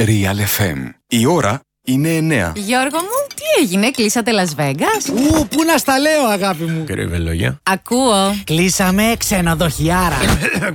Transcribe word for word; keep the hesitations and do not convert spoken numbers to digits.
Real εφ εμ. Η ώρα είναι εννέα. Γιώργο μου, τι έγινε, κλείσατε Las Vegas? Ου, πού να στα λέω, αγάπη μου. Κρύβε λόγια. Ακούω. Κλείσαμε ξενοδοχιάρα.